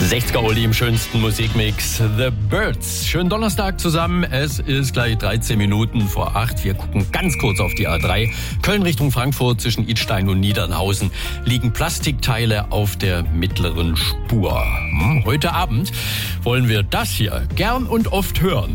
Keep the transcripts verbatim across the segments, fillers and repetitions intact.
sechziger-Oli im schönsten Musikmix. The Birds. Schönen Donnerstag zusammen. Es ist gleich dreizehn Minuten vor acht. Wir gucken ganz kurz auf die A drei. Köln Richtung Frankfurt zwischen Idstein und Niedernhausen liegen Plastikteile auf der mittleren Spur. Hm, heute Abend wollen wir das hier gern und oft hören.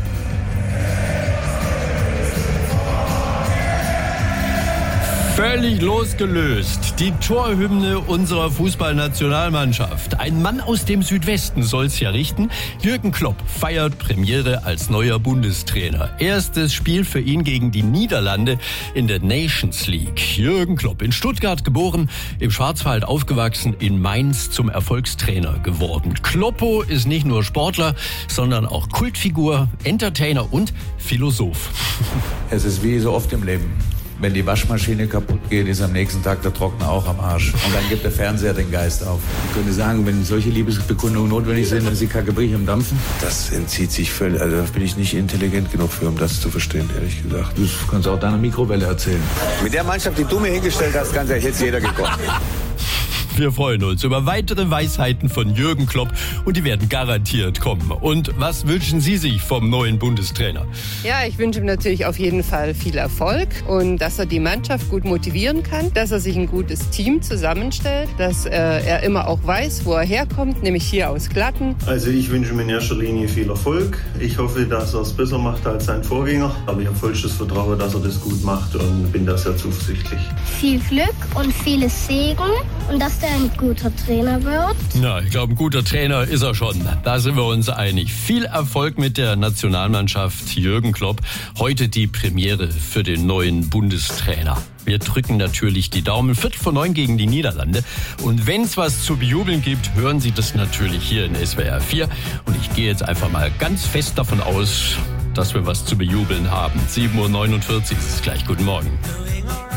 Völlig losgelöst. Die Torhymne unserer Fußballnationalmannschaft. Ein Mann aus dem Südwesten soll's ja richten. Jürgen Klopp feiert Premiere als neuer Bundestrainer. Erstes Spiel für ihn gegen die Niederlande in der Nations League. Jürgen Klopp, in Stuttgart geboren, im Schwarzwald aufgewachsen, in Mainz zum Erfolgstrainer geworden. Kloppo ist nicht nur Sportler, sondern auch Kultfigur, Entertainer und Philosoph. Es ist wie so oft im Leben. Wenn die Waschmaschine kaputt geht, ist am nächsten Tag der Trockner auch am Arsch. Und dann gibt der Fernseher den Geist auf. Ich könnte sagen, wenn solche Liebesbekundungen notwendig sind, dann ist die Kackebrich am Dampfen. Das entzieht sich völlig. Also da bin ich nicht intelligent genug für, um das zu verstehen, ehrlich gesagt. Du kannst auch deiner Mikrowelle erzählen. Mit der Mannschaft, die du mir hingestellt hast, ganz ehrlich, jetzt jeder gekommen. Wir freuen uns über weitere Weisheiten von Jürgen Klopp und die werden garantiert kommen. Und was wünschen Sie sich vom neuen Bundestrainer? Ja, ich wünsche ihm natürlich auf jeden Fall viel Erfolg und dass er die Mannschaft gut motivieren kann, dass er sich ein gutes Team zusammenstellt, dass äh, er immer auch weiß, wo er herkommt, nämlich hier aus Glatten. Also ich wünsche ihm in erster Linie viel Erfolg. Ich hoffe, dass er es besser macht als sein Vorgänger. Aber ich habe vollstes Vertrauen, dass er das gut macht und bin da sehr zuversichtlich. Viel Glück und vieles Segen und dass der ein guter Trainer wird. Na, ich glaube, ein guter Trainer ist er schon. Da sind wir uns einig. Viel Erfolg mit der Nationalmannschaft Jürgen Klopp. Heute die Premiere für den neuen Bundestrainer. Wir drücken natürlich die Daumen. Viertel vor neun gegen die Niederlande. Und wenn es was zu bejubeln gibt, hören Sie das natürlich hier in S W R vier. Und ich gehe jetzt einfach mal ganz fest davon aus, dass wir was zu bejubeln haben. sieben Uhr neunundvierzig ist es gleich. Guten Morgen.